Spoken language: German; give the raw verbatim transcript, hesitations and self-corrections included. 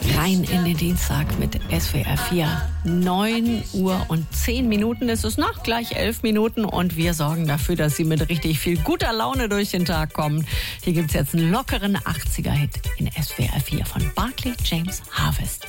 Rein in den Dienstag mit S W R vier. neun Uhr und zehn Minuten ist es noch, gleich elf Minuten. Und wir sorgen dafür, dass Sie mit richtig viel guter Laune durch den Tag kommen. Hier gibt es jetzt einen lockeren achtziger-Hit in S W R vier von Barclay James Harvest.